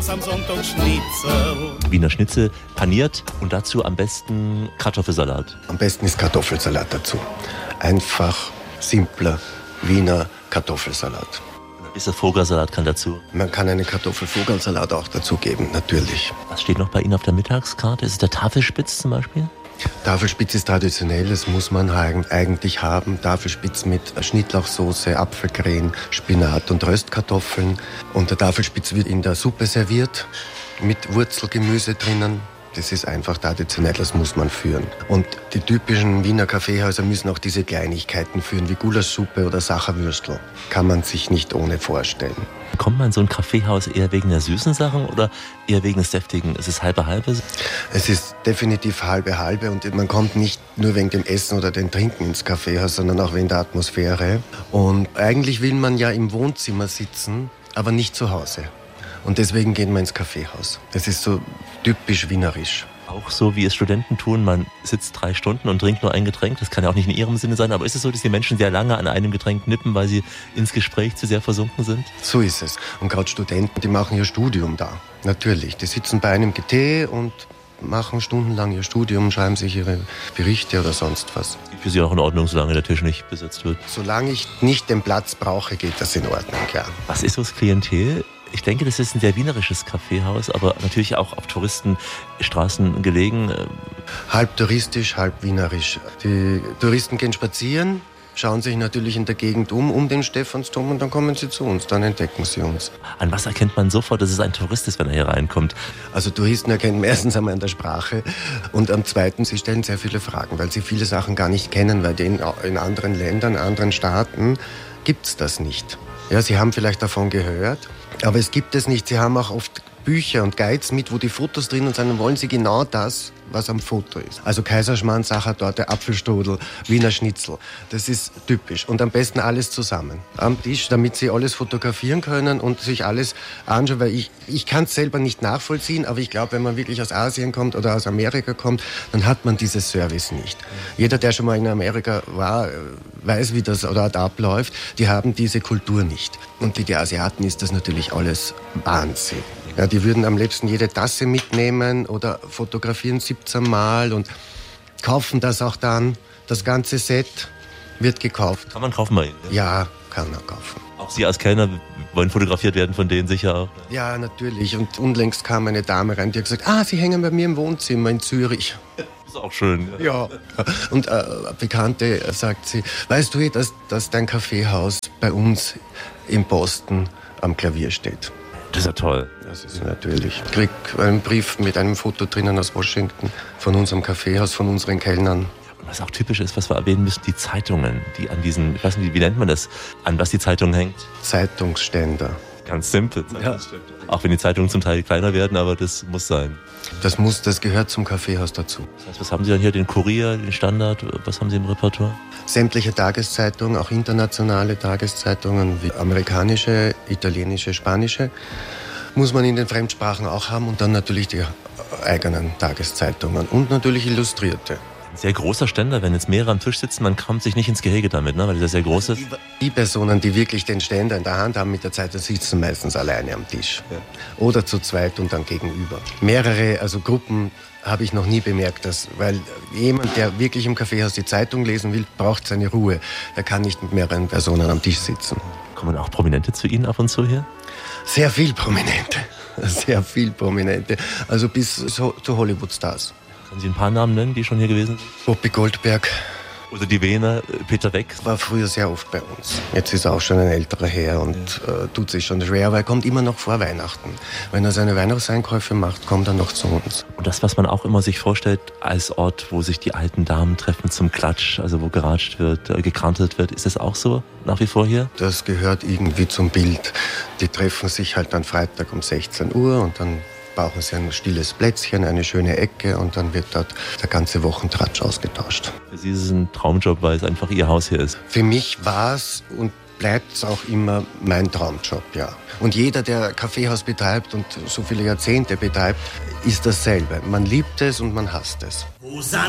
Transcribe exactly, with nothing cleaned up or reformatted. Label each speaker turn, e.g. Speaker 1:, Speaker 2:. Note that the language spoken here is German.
Speaker 1: Am Sonntag Schnitzel.
Speaker 2: Wiener Schnitzel paniert und dazu am besten Kartoffelsalat.
Speaker 3: Am besten ist Kartoffelsalat dazu. Einfach, simpler Wiener Kartoffelsalat.
Speaker 2: Ist der Vogelsalat kann dazu?
Speaker 3: Man kann einen Kartoffelvogelsalat auch dazu geben, natürlich.
Speaker 2: Was steht noch bei Ihnen auf der Mittagskarte? Ist es der Tafelspitz zum Beispiel?
Speaker 3: Tafelspitz ist traditionell, das muss man eigentlich haben. Tafelspitz mit Schnittlauchsoße, Apfelcreme, Spinat und Röstkartoffeln. Und der Tafelspitz wird in der Suppe serviert, mit Wurzelgemüse drinnen. Das ist einfach traditionell, das muss man führen. Und die typischen Wiener Kaffeehäuser müssen auch diese Kleinigkeiten führen, wie Gulaschsuppe oder Sacherwürstel. Kann man sich nicht ohne vorstellen.
Speaker 2: Kommt man in so ein Kaffeehaus eher wegen der süßen Sachen oder eher wegen des deftigen? Ist es halbe halbe?
Speaker 3: Es ist definitiv halbe halbe und man kommt nicht nur wegen dem Essen oder dem Trinken ins Kaffeehaus, sondern auch wegen der Atmosphäre. Und eigentlich will man ja im Wohnzimmer sitzen, aber nicht zu Hause. Und deswegen gehen wir ins Kaffeehaus. Das ist so typisch wienerisch.
Speaker 2: Auch so, wie es Studenten tun, man sitzt drei Stunden und trinkt nur ein Getränk. Das kann ja auch nicht in ihrem Sinne sein, aber ist es so, dass die Menschen sehr lange an einem Getränk nippen, weil sie ins Gespräch zu sehr versunken sind?
Speaker 3: So ist es. Und gerade Studenten, die machen ihr Studium da. Natürlich. Die sitzen bei einem G T und machen stundenlang ihr Studium, schreiben sich ihre Berichte oder sonst was.
Speaker 2: Für Sie auch in Ordnung, solange der Tisch nicht besetzt wird?
Speaker 3: Solange ich nicht den Platz brauche, geht das in Ordnung, ja.
Speaker 2: Was ist so das Klientel? Ich denke, das ist ein sehr wienerisches Kaffeehaus, aber natürlich auch auf Touristenstraßen gelegen.
Speaker 3: Halb touristisch, halb wienerisch. Die Touristen gehen spazieren, schauen sich natürlich in der Gegend um, um den Stephansdom und dann kommen sie zu uns, dann entdecken sie uns.
Speaker 2: An was erkennt man sofort, dass es ein Tourist ist, wenn er hier reinkommt?
Speaker 3: Also Touristen erkennen erstens einmal an der Sprache und am zweiten, sie stellen sehr viele Fragen, weil sie viele Sachen gar nicht kennen, weil in, in anderen Ländern, anderen Staaten gibt es das nicht. Ja, sie haben vielleicht davon gehört, aber es gibt es nicht. Sie haben auch oft Bücher und Guides mit, wo die Fotos drinnen sind, dann wollen sie genau das, was am Foto ist. Also Kaiserschmarrn, Sachertorte, Apfelstrudel, Wiener Schnitzel. Das ist typisch. Und am besten alles zusammen am Tisch, damit sie alles fotografieren können und sich alles anschauen. Weil ich, ich kann es selber nicht nachvollziehen, aber ich glaube, wenn man wirklich aus Asien kommt oder aus Amerika kommt, dann hat man dieses Service nicht. Jeder, der schon mal in Amerika war, weiß, wie das dort abläuft. Die haben diese Kultur nicht. Und für die Asiaten ist das natürlich alles Wahnsinn. Ja, die würden am liebsten jede Tasse mitnehmen oder fotografieren siebzehn Mal und kaufen das auch dann. Das ganze Set wird gekauft.
Speaker 2: Kann man kaufen bei Ihnen?
Speaker 3: Ja, ja, kann man kaufen.
Speaker 2: Auch Sie als Kellner wollen fotografiert werden von denen sicher auch?
Speaker 3: Ja, natürlich. Und unlängst kam eine Dame rein, die hat gesagt, ah, Sie hängen bei mir im Wohnzimmer in Zürich.
Speaker 2: Das ist auch schön.
Speaker 3: Ja. Und äh, eine Bekannte sagt sie, weißt du, dass, dass dein Kaffeehaus bei uns in Boston am Klavier steht?
Speaker 2: Das ist ja toll.
Speaker 3: Das ist natürlich. Ich krieg einen Brief mit einem Foto drinnen aus Washington von unserem Kaffeehaus, von unseren Kellnern.
Speaker 2: Und was auch typisch ist, was wir erwähnen müssen, die Zeitungen, die an diesen, ich weiß nicht, wie nennt man das, an was die Zeitung hängt?
Speaker 3: Zeitungsständer.
Speaker 2: Ganz simpel. Ja. Auch wenn die Zeitungen zum Teil kleiner werden, aber das muss sein.
Speaker 3: Das muss, das gehört zum Kaffeehaus dazu.
Speaker 2: Das heißt, was haben Sie dann hier? Den Kurier, den Standard? Was haben Sie im Repertoire?
Speaker 3: Sämtliche Tageszeitungen, auch internationale Tageszeitungen, wie amerikanische, italienische, spanische, muss man in den Fremdsprachen auch haben und dann natürlich die eigenen Tageszeitungen und natürlich Illustrierte.
Speaker 2: Ein sehr großer Ständer, wenn jetzt mehrere am Tisch sitzen, man kommt sich nicht ins Gehege damit, ne? Weil der sehr groß ist.
Speaker 3: Die, die Personen, die wirklich den Ständer in der Hand haben mit der Zeit, die sitzen meistens alleine am Tisch. Ja. Oder zu zweit und dann gegenüber. Mehrere, also Gruppen habe ich noch nie bemerkt, dass, weil jemand, der wirklich im Kaffeehaus die Zeitung lesen will, braucht seine Ruhe. Der kann nicht mit mehreren Personen am Tisch sitzen.
Speaker 2: Kommen auch Prominente zu Ihnen ab und zu hier?
Speaker 3: Sehr viel Prominente. Sehr viel Prominente. Also bis so, zu Hollywood-Stars.
Speaker 2: Können Sie ein paar Namen nennen, die schon hier gewesen sind?
Speaker 3: Whoopi Goldberg.
Speaker 2: Oder die Wiener, Peter Weck.
Speaker 3: War früher sehr oft bei uns. Jetzt ist er auch schon ein älterer Herr und äh, tut sich schon schwer, aber er kommt immer noch vor Weihnachten. Wenn er seine Weihnachtseinkäufe macht, kommt er noch zu uns.
Speaker 2: Und das, was man auch immer sich vorstellt als Ort, wo sich die alten Damen treffen zum Klatsch, also wo geratscht wird, äh, gekrantelt wird, ist das auch so nach wie vor hier?
Speaker 3: Das gehört irgendwie zum Bild. Die treffen sich halt dann Freitag um sechzehn Uhr und dann brauchen sie ein stilles Plätzchen, eine schöne Ecke und dann wird dort der ganze Wochentratsch ausgetauscht.
Speaker 2: Für Sie ist es ein Traumjob, weil es einfach Ihr Haus hier ist.
Speaker 3: Für mich war es und bleibt es auch immer mein Traumjob, ja. Und jeder, der Kaffeehaus betreibt und so viele Jahrzehnte betreibt, ist dasselbe. Man liebt es und man hasst es.
Speaker 1: Wo sind